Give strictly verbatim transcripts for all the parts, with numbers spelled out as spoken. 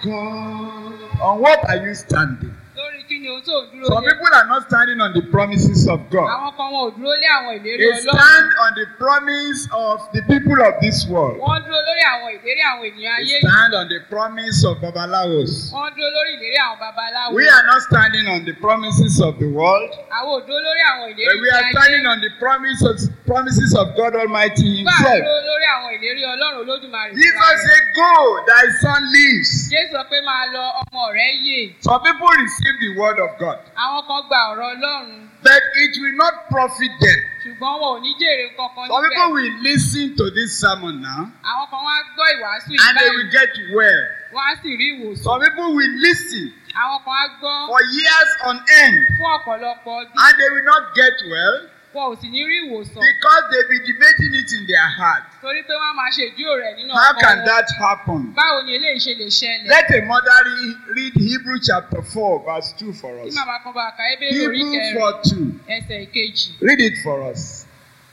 God, on what are you standing? Lórí kí ni ohun tó ń dúró Some lé? people are not standing on the promises of God. Àwọn kan wọn ò dúró lé àwọn ìlérí They Ọlọ́run. stand on the promise of the people of this world. Wọ́n dúró lórí àwọn ìlérí àwọn ènìyàn They ayé yìí. stand on the promise of Babalawos. Wọ́n dúró lórí ìlérí àwọn babaláwo. We are not standing on the promises of the world, Àwọn ò dúró lórí àwọn ìlérí but we are ayé. standing on the promise of, promises of God Almighty Bá a Himself. dúró lórí àwọn ìlérí Ọlọ́run Olódùmarè. Jesus said, "Go, thy son lives." Jésù sọ pé máa lọ, ọmọ rẹ̀ yè. Some people receive the word of God, Àwọn kan gba ọ̀rọ̀ Ọlọ́run, but it will not profit them. ṣùgbọ́n wọn ò ní jèrè kankan Some people níbẹ̀. will listen to this sermon now, Àwọn kan wá gbọ́ ìwàásù and yìí they báyìí, will get well. wọ́n á sì rí ìwòsàn. Some people will listen Àwọn kan á gbọ́ for years on end, fún ọ̀pọ̀lọpọ̀ ọdún, and they will not get well wọn ò sì ní rí ìwòsàn. because they be debating it in their heart. Torí pé wọ́n á máa ṣe ìdúró rẹ̀ nínú How ọkàn can wọn. that happen? Báwo ni eléyìí ṣe lè ṣẹlẹ̀? Let a mother re- read Hebrew chapter four, verse two for Kí us. màmá kan bá ka Hébérù orí Hebrew kẹrin four two. ẹsẹ̀ ìkejì. Read it for us.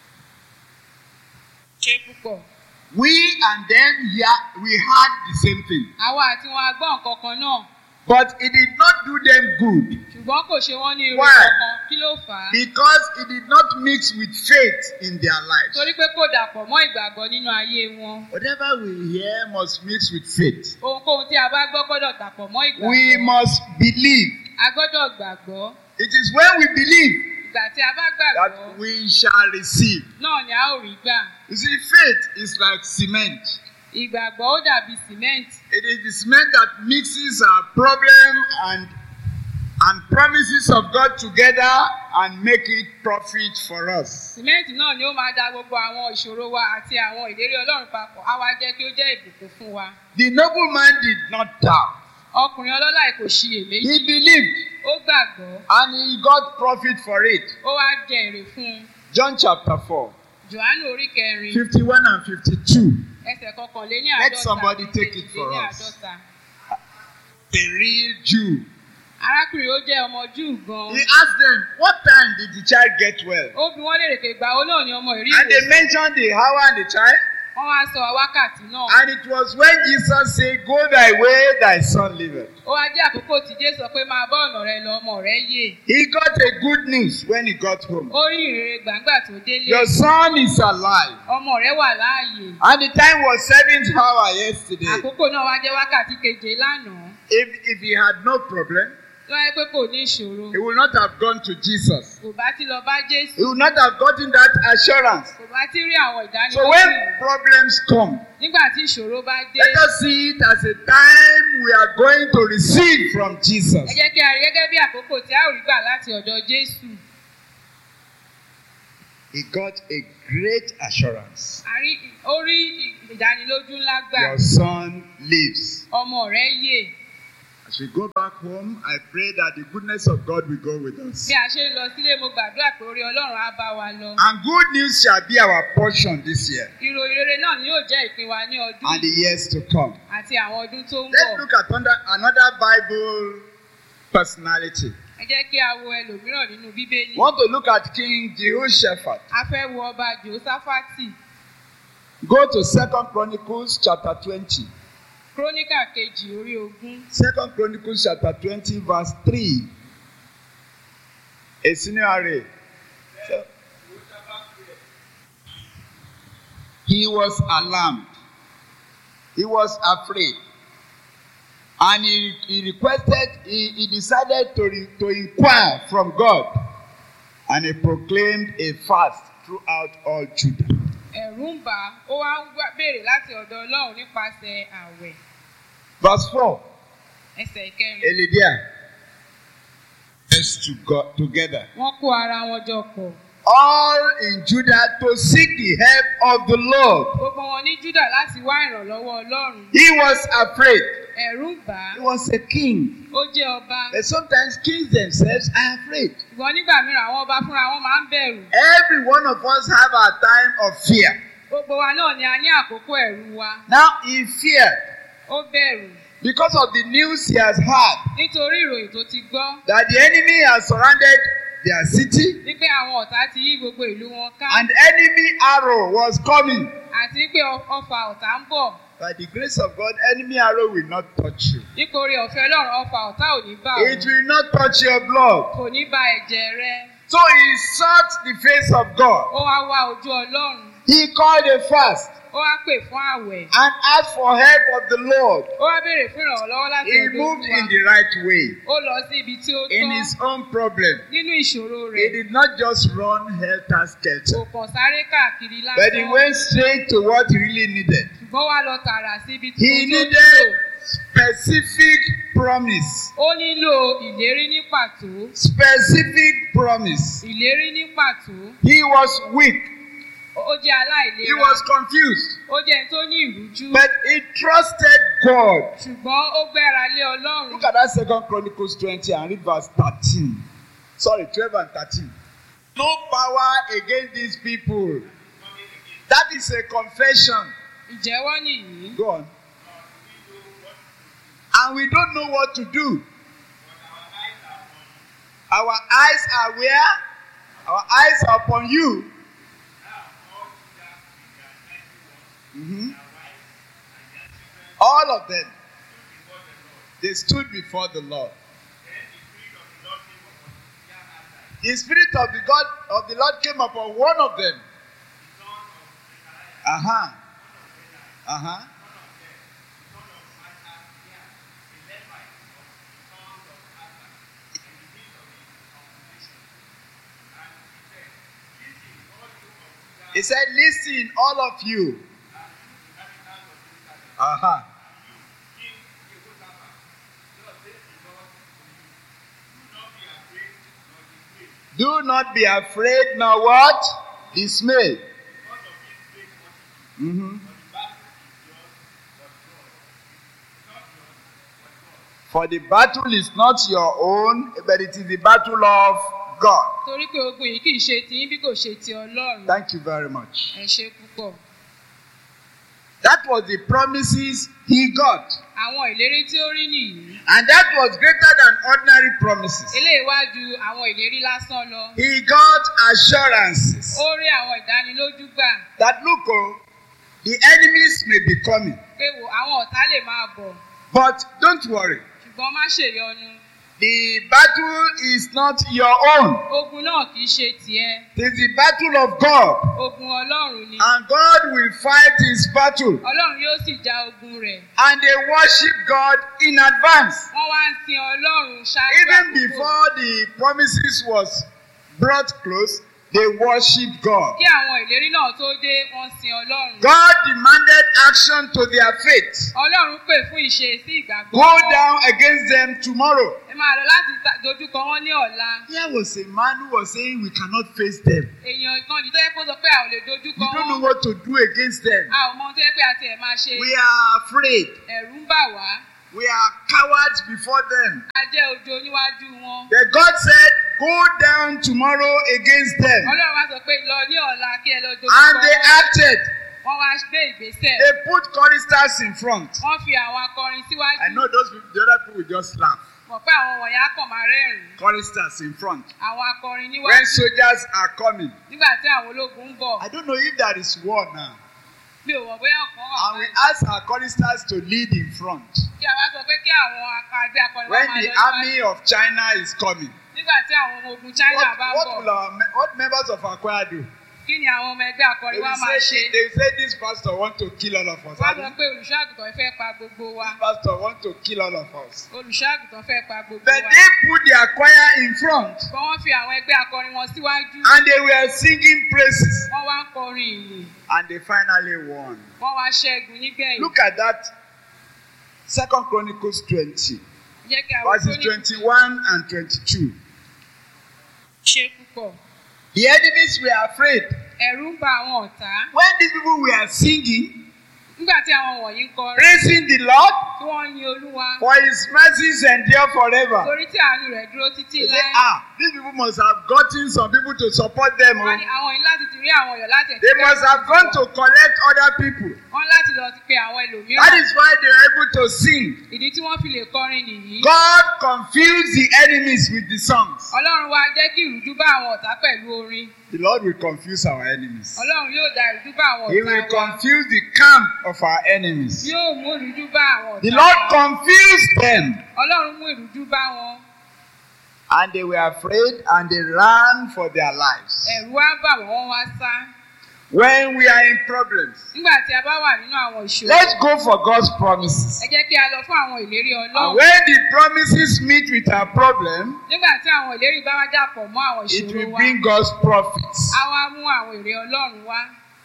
Ṣé púpọ̀? We and them hear, we heard the same thing, Àwa àti wọn a gbọ́ nǹkan kan náà, but it did not do them good ṣùgbọ́n kò ṣe wọ́n ní irú Why? kankan. Kí ló fà á? because it did not mix with faith in their lives. Torí pé kò dàpọ̀ mọ́ ìgbàgbọ́ nínú ayé wọn. Whatever we hear must mix with faith. Ohunkóhun tí a bá gbọ́ gbọ́dọ̀ dàpọ̀ mọ́ ìgbàgbọ́. We must believe. A gbọ́dọ̀ gbàgbọ́. It is when we believe Ìgbà tí a bá that gbàgbọ́ we shall receive. náà ni a ó rí gbà. You see, faith is like cement. Ìgbàgbọ́ ó dàbí sìmẹ́ǹtì. It is the cement that mixes our problem and and promises of God together and make it profit for us. Sìmẹ́ǹtì náà ni ó máa da gbogbo àwọn ìṣòro wa àti àwọn ìlérí Ọlọ́run papọ̀. Á wá jẹ́ kí ó jẹ́ ìbùkún fún wa. The nobleman did not doubt. Ọkùnrin ọlọ́lá yìí kò ṣiyèméjì. He believed Ó gbàgbọ́. and he got profit for it. Ó wá jẹ èrè fún un. John chapter four, Jòhánù orí kẹrin fifty-one and fifty-two. ẹsẹ̀ kọkànléní Let àádọ́ta. somebody take it for ìkejìléní us. àádọ́ta. A real Jew. Arákùnrin ó jẹ́ ọmọ Júù gan-an. He asked them, "What time did the child get well?" Ó bi wọ́n léèrè pé ìgbà wo náà ni ọmọ ìrí And they ìwòsàn. mentioned the hour and the time. Wọ́n wá sọ wákàtí náà. And it was when Jesus said, "Go thy way, thy son liveth." Ó wá jẹ́ àkókò tí Jésù sọ pé máa bá ọ̀nà rẹ lọ, ọmọ rẹ yè. He got a good news when he got home. Ó rí ìrere gbàǹgbà tó délé. Your son is alive. Ọmọ rẹ wà láàyè. And the time was seventh hour yesterday. Àkókò náà wá jẹ́ wákàtí keje lánàá. If, if he had no problem, Lọ́yẹ́ pé kò ní ìṣòro. he would not have gone to Jesus. Kò bá ti lọ bá Jésù. He would not have gotten that assurance. Kò bá ti rí àwọn ìdánilójú. So when problems come, Nígbà tí ìṣòro bá dé. let us see it as a time we are going to receive from Ẹ Jesus. jẹ́ kí a rí gẹ́gẹ́ bí àkókò tí a ò rí gbà láti ọ̀dọ̀ Jésù. He got a great assurance. A rí ó rí ìdánilójú ńlá gbà. Your son lives. Ọmọ rẹ yè. As we go back home, I pray that the goodness of God will go with us. Bí a ṣe ń lọ sílé, mo gbàdúrà pé orí Ọlọ́run á bá wa lọ. And good news shall be our portion this year Ìròyìn rere náà ni yóò jẹ́ ìpín wa ní ọdún and the years to come. àti àwọn ọdún tó ń Let's bọ̀. look at under, another Bible personality. Ẹ jẹ́ kí a wo ẹlòmíràn nínú Bíbélì. We want to look at King Jehoshaphat. A fẹ́ wo ọba Jèhóṣáfátì. Go to Second Chronicles chapter twenty. Króníkà kejì orí ogún. Second Chronicles chapter twenty, verse three. A senior array. So, he was alarmed. He was afraid. And he, he requested, he, he decided to, re, to inquire from God. And he proclaimed a fast throughout all Judah. Ẹ̀rù ń bà á, ó wá ń wá- béèrè láti ọ̀dọ̀ Ọlọ́run nípasẹ̀ ààwẹ̀. Verse four. Ẹsẹ̀ ìkẹrin. Elidia. Let's to God together. Wọ́n kó ara wọn jọ pọ̀. All in Judah to seek the help of the Lord. Gbogbo wọn ní Júdà láti wá ìrànlọ́wọ́ Ọlọ́run. He was afraid. Ẹ̀rù ń bà He á, was a king. ó jẹ́ ọba. But sometimes kings themselves are afraid. Ṣùgbọ́n nígbà mìíràn àwọn ọba fúnra wọn máa ń bẹ̀rù. Every one of us have our time of fear. Gbogbo wa náà ni a ní àkókò ẹ̀rù wa. Now he feared Ó bẹ̀rù because of the news he has heard nítorí ìròyìn tó ti gbọ́ that the enemy has surrounded their city wípé àwọn ọ̀tá ti yí gbogbo ìlú wọn ká and enemy arrow was coming. àti pé ọ- ọfà ọ̀tá ń bọ̀. By the grace of God, enemy arrow will not touch you. Nítorí ọ̀fẹ́ Ọlọ́run ọfà ọ̀tá ò ní bá ọ. It will not touch your blood. Kò ní ba ẹ̀jẹ̀ rẹ. So he sought the face of God. Ó wá wá ojú Ọlọ́run. He called a fast Ó wá pè fún àwẹ̀. and asked for help of the Lord. Ó wá béèrè fún ìrànlọ́wọ́ láti He ọ̀dọ̀ moved Olúwa. in the right way Ó lọ sí ibi tí ó in tọ́ his own problem. nínú ìṣòro He rẹ̀. did not just run helter skelter, Kò kàn sáré káàkiri but he lásán. went straight to what he really needed. Ṣùgbọ́n wá lọ tààrà sí ibi tí He ó tó needed nílò. specific promise. Ó nílò ìlérí ní pàtó. Specific promise. Ìlérí ní pàtó. He was weak. Ó jẹ́ He aláìlera. was confused. Ó jẹ́ ẹni tó ní ìrújú. But he trusted God. Ṣùgbọ́n ó gbára lé Ọlọ́run. Look at that Second Chronicles twenty and read verse thirteen. Sorry, twelve and thirteen. No power against these people. That is a confession. Ìjẹ́wọ́ nìyí. Go on. And we don't know what to do. Our eyes are where? Our eyes are upon you. Mm-hmm. All of them. They stood before the Lord. The Spirit of the God of the Lord came upon one of them. Uh-huh. Uh-huh. He said, listen, all of you. Uh-huh. Do not be afraid, nor what? Dismay. Mm-hmm. For the battle is not your own, but it is the battle of God. Torí pé ogun yìí kì í ṣe ti yín bí kò ṣe ti Ọlọ́run. Thank you very much. Ẹ ṣé púpọ̀. That was the promises he got. Àwọn ìlérí tí ó rí nìyí. And that was greater than ordinary promises. Eléyìí wá ju àwọn ìlérí lásán lọ. He got assurances Ó rí àwọn ìdánilójú gbà. that look, oh, the enemies may be coming. Pé wò àwọn ọ̀tá lè máa bọ̀. But don't worry. Ṣùgbọ́n má ṣèyọnu. The battle is not your own. Ogun náà kì í ṣe tiẹ̀. It is the battle of God. Ogun Ọlọ́run ni. And God will fight his battle. Ọlọ́run yóò sì já ogun rẹ̀. And they worship God in advance. Wọ́n wá ń sin Ọlọ́run ṣáájú Even àkókò. before the promises was brought close, they worship God. Kí àwọn ìlérí náà tó dé, wọ́n sin Ọlọ́run. God demanded action to their faith. Ọlọ́run pè fún ìṣe sí ìgbàgbọ́. Go down against them tomorrow. Ẹ máa lọ láti dojúkọ wọn ní ọ̀la. Here was a man who was saying we cannot face them. Èèyàn kan ní tó yẹ kó sọ pé a ò lè dojúkọ We don't know wọn. what to do against them. A ò mọ ohun tó yẹ pé a tiẹ̀ máa ṣe. We are afraid. Ẹ̀rù ń bà wá. We are cowards before them. A jẹ́ ojo níwájú wọn. But God said, go down tomorrow against them. Ọlọ́run wá sọ pé lọ ní ọ̀la kí ẹ lọ dojúkọ And they wọn. acted. Wọ́n wá gbé ìgbésẹ̀. They put choristers in front. Wọ́n fi àwọn akọrin síwájú. I know those people, the other people will just laugh. Mọ̀ pé àwọn wọ̀nyí á kàn máa rẹ́rìn-ín. Choristers in front. Àwọn akọrin When níwájú. soldiers are coming. Nígbà tí àwọn ológun ń bọ̀. I don't know if there is war now. Mi ò mọ̀ bóyá ọ̀kan wà And we báyìí. ask our choristers to lead in front. Kí a wá sọ pé kí àwọn àgbẹ̀ akọrin wá When máa the lọ army níwájú. of China is coming. Nígbà tí àwọn ọmọ ogun China What, bá ń what bọ̀. will our me- what members of our choir do? Kí ni àwọn ọmọ ẹgbẹ́ akọrin They wá will máa say, ṣe? they will say this pastor want to kill all of us. Wọ́n Abi? sọ pé olùṣọ́àgùtàn fẹ́ pa gbogbo wa. This pastor want to kill all of us. Olùṣọ́àgùtàn fẹ́ pa gbogbo But wa. they put their choir in front Ṣùgbọ́n wọ́n fi àwọn ẹgbẹ́ akọrin wọn síwájú. and they were singing praises Wọ́n wá ń kọrin ìyìn. and they finally won. Wọ́n wá ṣẹ́gun nígbẹ̀yìn. Look at that Second Chronicles twenty, Jẹ́ kí àwọn verses tó ní twenty-one and twenty-two. ṣe púpọ̀. The enemies were afraid. Ẹ̀rù ń ba àwọn ọ̀tá. When these people were singing, Nígbà tí àwọn wọ̀nyí ń kọrin. praising the Lord, Tí wọ́n ń yin Olúwa. for his mercies endure forever. Torí tí àánú rẹ̀ dúró títí They say, láé. ah, these people must have gotten some people to support them. wọ́n ní Oh. àwọn yìí láti ti rí àwọn èèyàn láti ẹ̀ka They must have gone to collect other people. wọ́n láti lọ ti pe àwọn That ẹlòmíràn. is why they are able to sing. ìdí tí wọ́n fi lè kọrin nìyí. God confused the enemies with the songs. ọlọ́run wa jẹ́ kí ìrújú bá àwọn ọ̀tá pẹ̀lú orin. The Lord will confuse our enemies. ọlọ́run yóò da ìrújú bá àwọn He ọ̀tá will wa. confuse the camp of our enemies. yóò mú ìrújú bá àwọn The ọ̀tá Lord wa. confused them. ọlọ́run mú ìrújú bá wọn. And they were afraid and they ran for their lives. ẹ̀rù wá bà wọ́n wọ́n wá sá. When we are in problems, nígbà tí a bá wà nínú àwọn ìṣòro. let's go for God's promises. ẹ jẹ́ kí a lọ fún àwọn ìlérí And ọlọ́run. when the promises meet with our problem, nígbà tí àwọn ìlérí bá wá dàpọ̀ mọ́ àwọn it ìṣòro will wa. bring God's profits. a wá mú àwọn èrè ọlọ́run wá.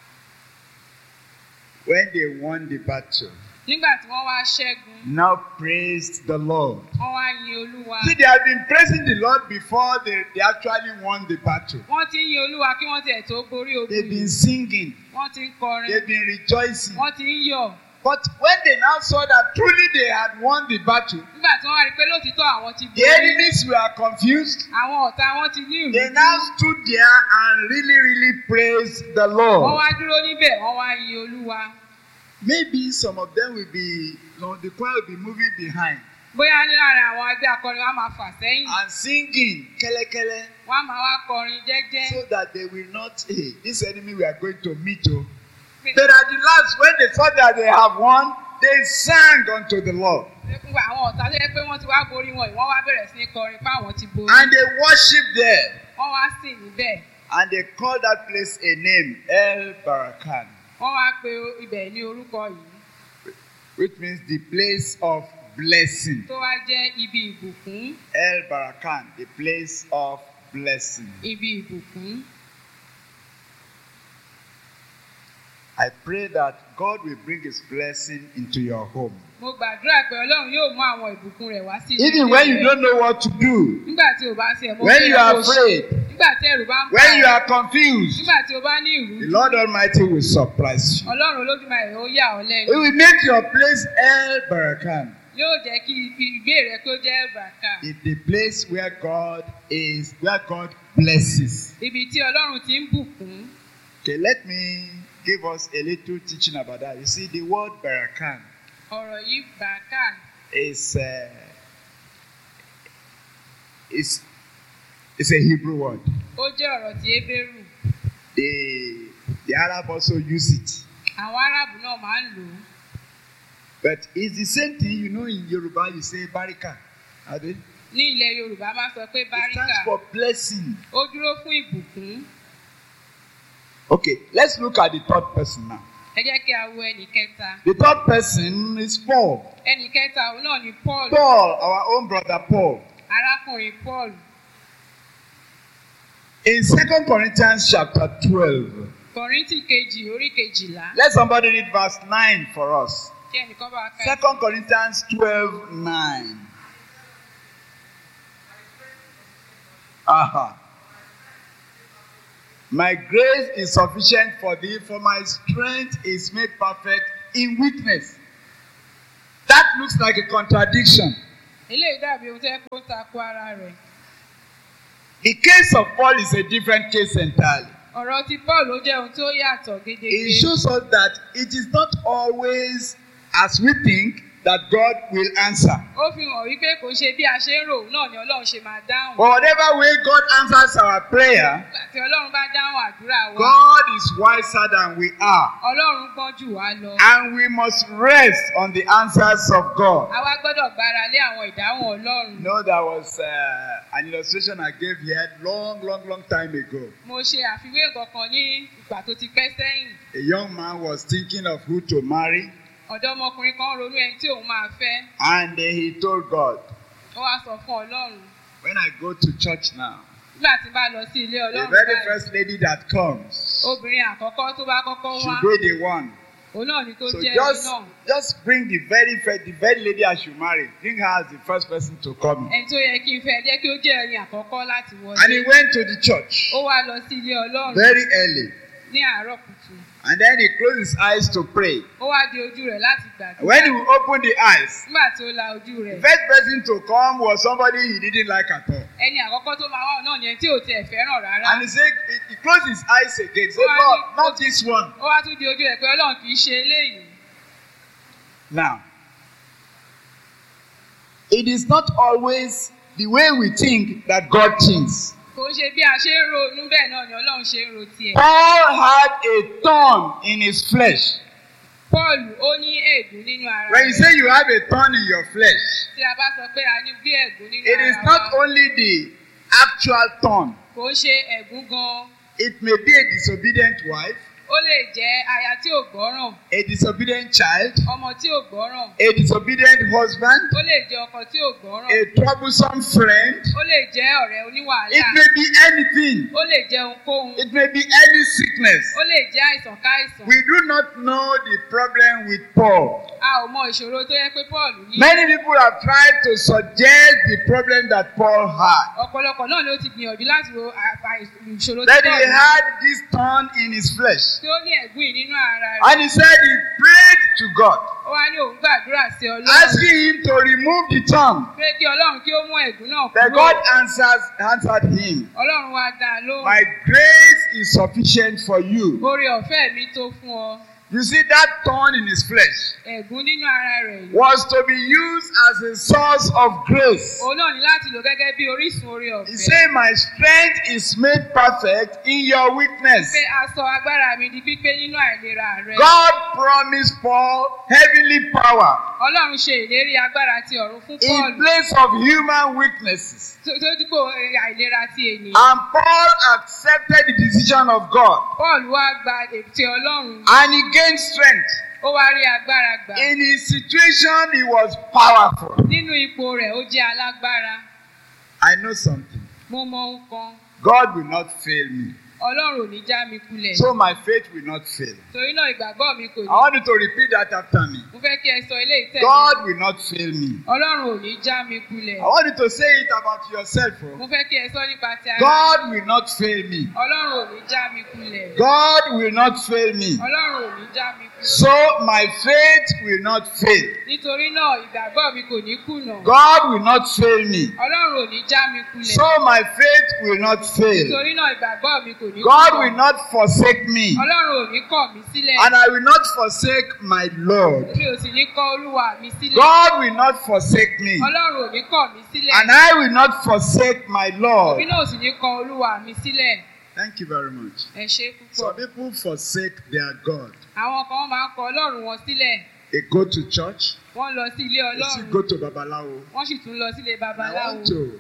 When they won the battle, nígbà tí wọ́n wá ṣẹ́gun. now praise the Lord. wọ́n wá yin olúwa. See, they have been praising the Lord before they, they actually won the battle. wọ́n ti ń yin olúwa kí wọ́n tiẹ̀ tó borí ogun They've been yìí. singing, wọ́n ti ń kọrin. they've been rejoicing. wọ́n ti ń yọ̀. But when they now saw that truly they had won the battle, nígbà tí wọ́n wá rí i pé lóòtítọ́ àwọn ti the borí. enemies were confused. àwọn ọ̀tá wọn ti ní They ìrújú. now stood there and really, really praised the wọ́n Lord. wá dúró níbẹ̀ wọ́n wá yin olúwa. Maybe some of them will be, you know, the choir will be moving behind bóyá ní láàrin àwọn ẹgbẹ́ akọrin wọn á máa fà sẹ́yìn. and singing kẹ́lẹ́kẹ́lẹ́ wọ́n á máa wá kọrin jẹ́jẹ́. so that they will not, hey, this enemy we are going to meet. Oh. But at the last, when they saw that they have won, they sang unto the Lord. nígbà àwọn ọ̀tá tó yẹ pé wọ́n ti wá borí wọn yìí wọ́n wá bẹ̀rẹ̀ sí ní kọrin pé àwọn ti borí. And they worshiped there. wọ́n wá sìn níbẹ̀. And they called that place a name, El Barakan, wọ́n wá pe ibẹ̀ ní orúkọ yìí which means the place of blessing. tó wá jẹ́ ibi ìbùkún. El Barakan, the place of blessing. ibi ìbùkún. I pray that God will bring His blessing into your home. mo gbàdúrà pé ọlọ́run yóò mú àwọn ìbùkún rẹ̀ wá sí Even when you don't know what to do, nígbà tí o bá ṣe ẹ̀mọ́ when you are afraid, nígbà tí ẹ̀rù bá ń when you ẹ́, are confused, nígbà tí o bá ní the ìrújú Lord Almighty will surprise you. ọlọ́run olódùmarè ó yà ọ́ He lẹ́nu will make your place El Barakan, yóò jẹ́ kí ibi ìgbé rẹ kó jẹ́ bàkà the, the place where God is, where God blesses. ibi tí ọlọ́run ti ń bùkún. Okay, let me give us a little teaching about that. You see, the word Barakan ọ̀rọ̀ yìí bàkà is uh, is it's a Hebrew word. ó jẹ́ ọ̀rọ̀ tí Hébérù. The the Arab also use it, àwọn arábù náà máa ń lò ó. but it's the same thing. You know, in Yoruba you say Barika. Are they? ní ilẹ̀ Yorùbá máa sọ pé It báríkà stands for blessing. ó dúró fún ìbùkún. Okay, let's look at the third person now. ẹ jẹ́ kí a wo ẹnì kẹta. The third person is Paul. ẹnì kẹta òun náà ni Paul Paul, our own brother Paul. arákùnrin Paul. In Second Corinthians chapter twelve, Kọ̀ríńtì kejì orí kejìlá. let somebody read verse nine for us. kí ẹnìkan bá wa ka Second Corinthians twelve nine. Aha. My grace is sufficient for thee, for my strength is made perfect in weakness. That looks like a contradiction. eléyìí dàbí ohun tó yẹ kó takò ara rẹ̀. The case of Paul is a different case entirely. ọ̀rọ̀ ti Paul ó jẹ́ ohun tó yàtọ̀ gédégé. It shows us that it is not always as we think that God will answer. ó fi hàn wípé kò ṣe bí a ṣe ń rò náà ni Ọlọ́run ṣe máa dáhùn. But whatever way God answers our prayer, nígbà tí Ọlọ́run bá dáhùn àdúrà wa God is wiser than we are. Ọlọ́run gbọ́n jù wá lọ. And we must rest on the answers of God. a wá gbọ́dọ̀ gbára lé àwọn ìdáhùn Ọlọ́run. You know, there was uh, an illustration I gave here long, long, long time ago. mo ṣe àfiwé nǹkan kan ní ìgbà tó ti pẹ́ sẹ́yìn. A young man was thinking of who to marry, ọ̀dọ́mọkùnrin kan ronú ẹni tí òun máa fẹ́. and uh, he told God, ó wá sọ fún Ọlọ́run. when I go to church now, nígbà tí bá lọ sí ilé the Ọlọ́run very báyìí, first lady that comes obìnrin àkọ́kọ́ tó bá kọ́kọ́ wá should be the one. òun náà ni kó So jẹ́ ẹni just, náà. just bring the very first, the very lady I should marry. Bring her as the first person to come. ẹni tó yẹ kí n fẹ́ jẹ́ kí ó jẹ́ ẹni àkọ́kọ́ láti And he wọlé. went to the church ó wá lọ sí ilé Ọlọ́run very early. ní àárọ̀ kùtù. And then he closed his eyes to pray. Ó wá di ojú rẹ̀ láti gbàdúrà. When he opened the eyes, Nígbà tí ó la ojú the rẹ̀. first person to come was somebody he didn't like at all. Ẹni àkọ́kọ́ tó máa wá náà ni ẹni tí ò tiẹ̀ fẹ́ràn rárá. And he said, he, he closed his eyes again. He said, Ó wá Lord, ní- not this one. Ó wá tún di ojú rẹ̀ pé Ọlọ́run kì í ṣe eléyìí. Now, it is not always the way we think that God thinks. Kò ń ṣe bí a ṣe ń ronú bẹ́ẹ̀ náà ni Ọlọ́run ṣe ń ro tiẹ̀. Paul had a thorn in his flesh. Pọ́ọ̀lù ó ní ègún nínú ara When you rẹ̀. say you have a thorn in your flesh, Tí a bá sọ pé a ní bí ègún nínú it is ara not wa, only the actual thorn. kò ń ṣe ègún gan-an. It may be a disobedient wife, Ó lè jẹ́ aya tí ò gbọ́ràn, a disobedient child, ọmọ tí ò gbọ́ràn. a disobedient husband, Ó lè jẹ́ ọkọ tí ò gbọ́ràn. a troublesome friend. Ó lè jẹ́ ọ̀rẹ́ It oníwàhálà. may be anything. Ó lè jẹ́ ohunkóhun. It may be any sickness. Ó lè jẹ́ àìsàn káìsàn. We do not know the problem with Paul. A ò mọ ìṣòro tó yẹ pé Pọ́ọ̀lù ní. Many people have tried to suggest the problem that Paul had. Ọ̀pọ̀lọpọ̀ náà ló ti gbìyànjú láti wo àpá ìṣòro tí That he Pọ́ọ̀lù ní. had this thorn in his flesh. Tí ó ní ẹ̀gún yìí nínú ara rẹ̀. And he said he prayed to God, Ó wá ní òun gbàdúrà sí Ọlọ́run. asking him to remove the thorn. Pé kí Ọlọ́run kí ó mú ẹ̀gún náà But kúrò. God answers, answered him, Ọlọ́run wá dá a lóhùn. my grace is sufficient for you. Oore ọ̀fẹ́ mi tó fún ọ. You see, that thorn in his flesh Ẹ̀gún nínú ara rẹ̀ yìí. was to be used as a source of grace. Òun náà ní láti lò gẹ́gẹ́ bí orísun oore He ọ̀fẹ́. said, my strength is made perfect in your weakness. Pé aṣọ agbára mi di pípé nínú àìlera rẹ̀. God promised Paul heavenly power Ọlọ́run ṣe ìlérí agbára ti ọ̀run fún in Pọ́ọ̀lù. place of human weaknesses. Tó tó dípò àìlera ti ènìyàn. And Paul accepted the decision of God. Pọ́ọ̀lù wá gba ètè Ọlọ́run. And he gained strength. Ó wá rí agbára gbà. In his situation, he was powerful. Nínú ipò rẹ̀ ó jẹ́ alágbára. I know something. Mo mọ ohun kan. God will not fail me. Ọlọ́run ò ní já mi kulẹ̀. So my faith will not fail. Torí náà ìgbàgbọ́ mi kò I ní. want you to repeat that after me. Mo fẹ́ kí ẹ sọ ilé ìtẹ́ mi. God will not fail me. Ọlọ́run ò ní já mi kulẹ̀. I want you to say it about yourself. Oh. Mo fẹ́ kí ẹ sọ nípa ti ara. God will not fail me. Ọlọ́run ò ní já mi kulẹ̀. God will not fail me. Ọlọ́run ò ní já mi kulẹ̀. So my faith will not fail. Nítorí náà ìgbàgbọ́ mi kò ní kùnà. God will not fail me. Ọlọ́run ò ní já mi kulẹ̀. So my faith will not fail. Nítorí náà ìgbàgbọ́ mi kò ní God kùnà. will not forsake me. Ọlọ́run ò ní kọ̀ mí sílẹ̀. And I will not forsake my Lord. Mi ò sì ní kọ̀ Olúwa mi sílẹ̀. God will not forsake me. Ọlọ́run ò ní kọ̀ mí sílẹ̀. And I will not forsake my Lord. Èmi náà ò sì ní kọ̀ Olúwa mi sílẹ̀. Thank you very much. Ẹ ṣé púpọ̀. Some people forsake their God. Àwọn kan máa ń kọ̀ Ọlọ́run wọn sílẹ̀. They go to church. Wọ́n lọ sí ilé They still Ọlọ́run. go to Babalawo. Wọ́n sì tún lọ sílé I babaláwo. want to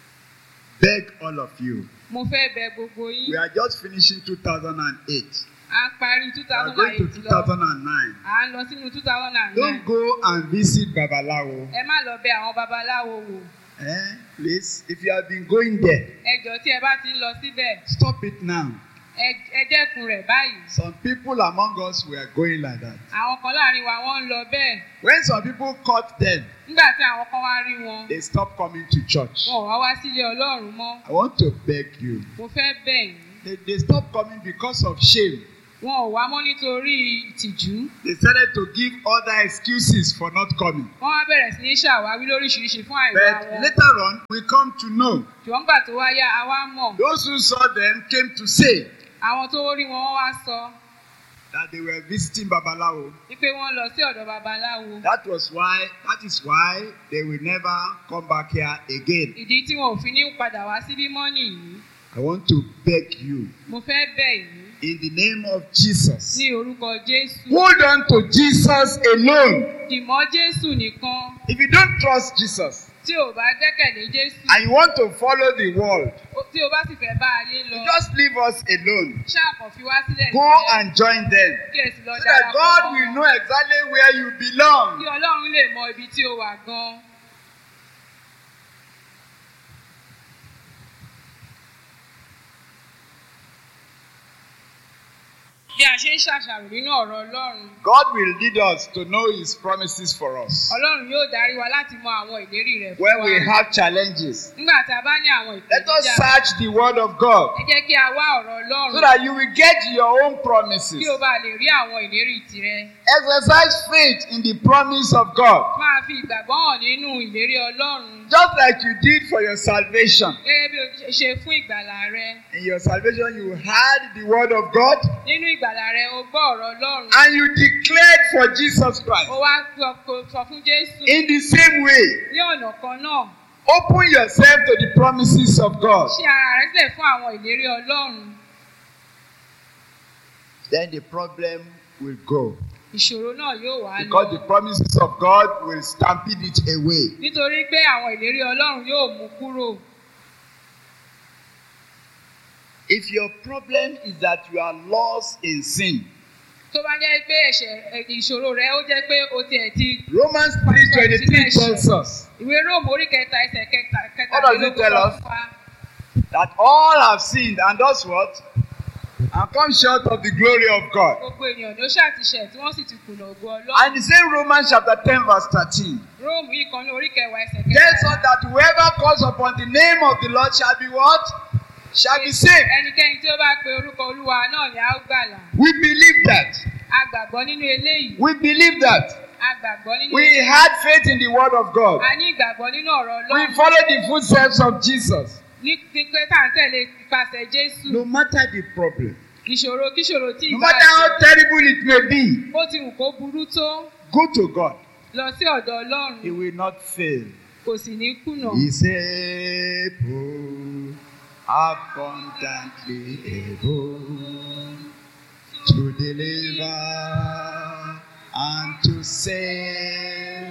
beg all of you. Mo fẹ́ bẹ̀ gbogbo We yín. are just finishing two thousand eight. À ń parí two We are thousand going and to eight two lọ. thousand nine. À ń lọ sínú two thousand and nine. Don't go and visit Babalawo. Ẹ má lọ bẹ̀ àwọn babaláwo wò. Eh? Please, if you have been going there, Ẹ jọ̀ọ́ tí ẹ bá ti ń lọ síbẹ̀, stop it now. ẹ ẹ dẹ́kun rẹ̀ báyìí. Some people among us were going like that. Àwọn kan láàrin wa wọ́n ń lọ bẹ́ẹ̀. When some people caught them, Nígbà tí àwọn kan wá rí wọn, they stopped coming to church. wọn ò wá wá sílé Ọlọ́run mọ́. I want to beg you. Mo fẹ́ bẹ̀ yín. They, they stopped coming because of shame. Wọn ò wá mọ́ nítorí ìtìjú. They started to give other excuses for not coming. Wọ́n wá bẹ̀rẹ̀ sí ní ṣàwáwí lóríṣiríṣi fún àìwá But wọn. later on, we come to know Ṣùgbọ́n gbà tó wá yá, a wá mọ̀. those who saw them came to say Àwọn tó rí wọn wọ́n wá sọ that they were visiting Babalawo. wípé wọ́n lọ sí ọ̀dọ̀ babaláwo. That was why, that is why they will never come back here again. Ìdí tí wọn ò fi ní padà wá síbí mọ́ nìyí. I want to beg you Mo fẹ́ bẹ̀ yín in the name of Jesus. ní orúkọ Jésù. Hold on to Jesus alone. Dìmọ́ Jésù nìkan. If you don't trust Jesus Tí o bá gbẹ́kẹ̀lé Jésù. and you want to follow the world, o- Tí o bá sì fẹ́ bá ayé lọ. you just leave us alone. Ṣáàkàn fi wá sílẹ̀ Go sílẹ̀. and join them Kí ẹ sì lọ so that darapọ̀ God mọ́ will wọn. know exactly where you belong. Kí Ọlọ́run lè mọ ibi tí o wà gan. Bí a ṣe ń ṣàṣàrò nínú ọ̀rọ̀ Ọlọ́run. God will lead us to know His promises for us. Ọlọ́run yóò darí wa láti mọ àwọn ìlérí rẹ̀ fún wa. When we have challenges, Nígbà tá a bá ní àwọn let us ìpèníjà, search the Word of God ẹ jẹ́ kí a wá ọ̀rọ̀ Ọlọ́run so that you will get your own promises. kí o bá lè rí àwọn ìlérí tirẹ̀. Exercise faith in the promise of God, Máa fi ìgbàgbọ́ hàn nínú ìlérí Ọlọ́run. just like you did for your salvation. Gẹ́gẹ́ bí o ṣe fún ìgbàlà rẹ. In your salvation, you heard the Word of God Nínú ìgbàlà rẹ, o gbọ́ ọ̀rọ̀ Ọlọ́run. and you declared for Jesus Christ. O wá sọ sọ fún Jésù In the same way, ní ọ̀nà kan náà. open yourself to the promises of God. Ṣí ara rẹ sílẹ̀ fún àwọn ìlérí Ọlọ́run. Then the problem will go. Ìṣòro náà yóò wá Because the lọ. promises of God will stampede it away. Nítorí pé àwọn ìlérí Ọlọ́run yóò mú kúrò. If your problem is that you are lost in sin, Tó bá jẹ́ pé ẹ̀ṣẹ̀ ìṣòro rẹ ó jẹ́ pé o tiẹ̀ ti. Romans three twenty-three tells us Ìwé Róòmù orí kẹta ẹsẹ̀ kẹta What does it tell us? that all have sinned and does what? And come short of the glory of God. Gbogbo ènìyàn ló ṣàtìṣẹ̀ tí wọ́n sì ti kùnà ògo Ọlọ́run. And the same Romans chapter ten verse thirteen Róòmù yìí kan ní orí kẹwàá ẹsẹ̀ tells us kẹta. that whoever calls upon the name of the Lord shall be what? Shall be saved. Ẹnikẹ́ni tí ó bá pe orúkọ Olúwa náà ni a ó gbàlà. We believe that. A gbàgbọ́ nínú eléyìí. We believe that. A gbàgbọ́ nínú We eléyìí. had faith in the word of God. A ní ìgbàgbọ́ nínú ọ̀rọ̀ We Ọlọ́run. follow the footsteps of Jesus. Ní ní pé tá à ń tẹ̀lé ipasẹ̀ Jésù. No matter the problem, Ìṣòro kíṣòro tí no ìbá matter how terrible it may be, bó ti wù kó burú tó, go to God. lọ sí ọ̀dọ̀ Ọlọ́run. He will not fail. Kò sì ní kùnà. He is able, abundantly able to deliver and to save.